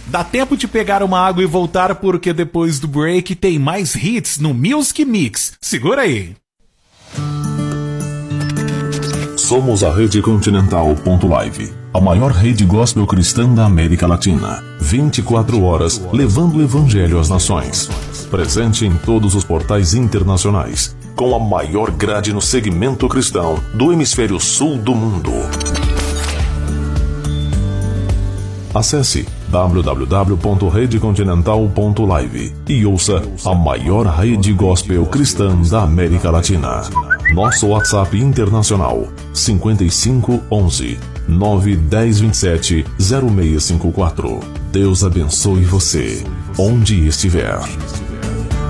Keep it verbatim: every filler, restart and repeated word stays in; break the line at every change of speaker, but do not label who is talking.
Dá tempo de pegar uma água e voltar, porque depois do break tem mais hits no Music Mix. Segura aí.
Somos a Rede Continental.live, a maior rede gospel cristã da América Latina. vinte e quatro horas levando o evangelho às nações. Presente em todos os portais internacionais, com a maior grade no segmento cristão do hemisfério sul do mundo. Acesse w w w ponto rede continental ponto live e ouça a maior rede gospel cristã da América Latina. Nosso WhatsApp internacional cinco cinco um um nove um zero dois sete zero seis cinco quatro. Deus abençoe você, onde estiver.